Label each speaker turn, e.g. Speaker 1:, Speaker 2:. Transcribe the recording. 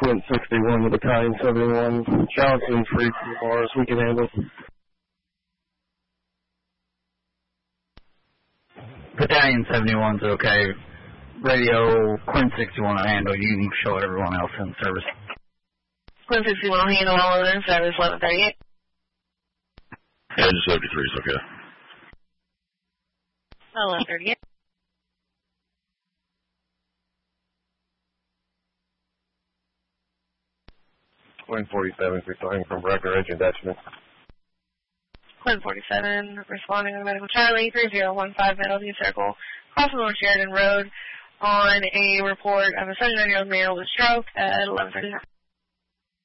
Speaker 1: Quint 61 with Battalion 71. Johnson, free from bars, we can handle.
Speaker 2: Battalion 71's okay. Radio, Quint 61 will handle. You can show everyone else in service.
Speaker 3: Quint 61 will handle all of them, service 1138.
Speaker 4: Edge 73 is okay.
Speaker 3: 1138.
Speaker 1: Quint 47, responding from Breckenridge and Dutchman.
Speaker 3: Quint 47, responding to Medical Charlie, 3015 Meadowview Circle, crossing North Sheridan Road, on a report of a 79-year-old male with stroke at 11:39.